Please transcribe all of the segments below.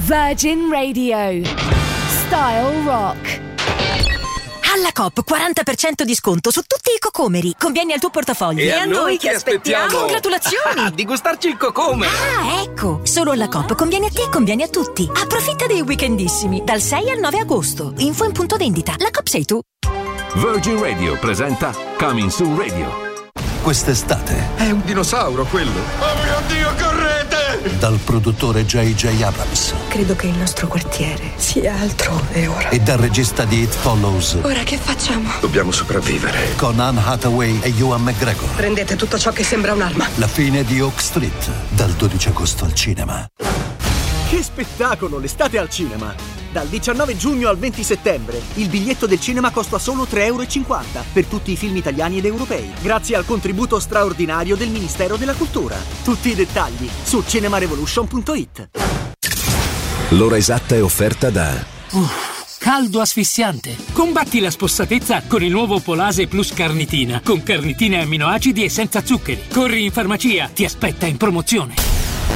Virgin Radio. Style Rock. Alla Coop 40% di sconto su tutti i cocomeri. Conviene al tuo portafoglio. E a noi che aspettiamo? Congratulazioni! Di gustarci il cocomero. Ah, ecco! Solo alla Coop conviene a te e conviene a tutti. Approfitta dei weekendissimi dal 6 al 9 agosto. Info in punto vendita. La Coop sei tu. Virgin Radio presenta Coming Soon Radio. Quest'estate è un dinosauro quello. Oh mio Dio, correte! Dal produttore J.J. Abrams. Credo che il nostro quartiere sia altrove ora. E dal regista di It Follows. Ora che facciamo? Dobbiamo sopravvivere. Con Anne Hathaway e Ewan McGregor. Prendete tutto ciò che sembra un'arma. La fine di Oak Street. Dal 12 agosto al cinema. Che spettacolo, l'estate al cinema! Dal 19 giugno al 20 settembre il biglietto del cinema costa solo €3,50 per tutti i film italiani ed europei, grazie al contributo straordinario del Ministero della Cultura. Tutti i dettagli su cinemarevolution.it. L'ora esatta è offerta da caldo asfissiante. Combatti la spossatezza con il nuovo Polase Plus Carnitina, con carnitine e amminoacidi e senza zuccheri. Corri in farmacia, ti aspetta in promozione.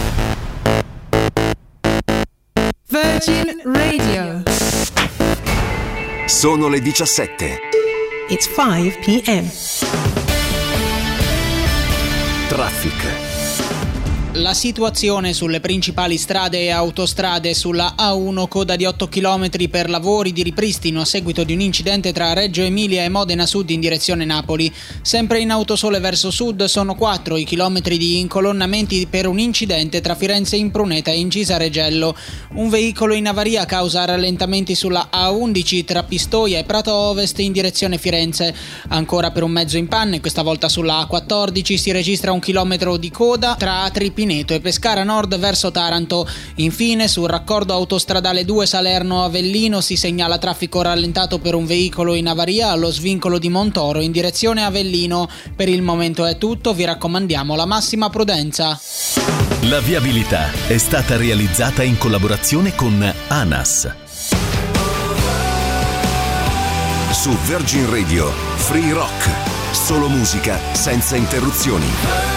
Virgin Radio. Sono le 17. It's 5 p.m. Traffic. La situazione sulle principali strade e autostrade: sulla A1 coda di 8 km per lavori di ripristino a seguito di un incidente tra Reggio Emilia e Modena Sud in direzione Napoli. Sempre in autosole verso sud sono 4 i chilometri di incolonnamenti per un incidente tra Firenze Impruneta e Incisa Regello. Un veicolo in avaria causa rallentamenti sulla A11 tra Pistoia e Prato Ovest in direzione Firenze. Ancora per un mezzo in panne, questa volta sulla A14 si registra 1 chilometro di coda tra Atri Pineto e Pescara Nord verso Taranto. Infine sul raccordo autostradale 2 Salerno-Avellino si segnala traffico rallentato per un veicolo in avaria allo svincolo di Montoro in direzione Avellino. Per il momento è tutto, vi raccomandiamo la massima prudenza. La viabilità è stata realizzata in collaborazione con ANAS. Su Virgin Radio, Free Rock, solo musica senza interruzioni.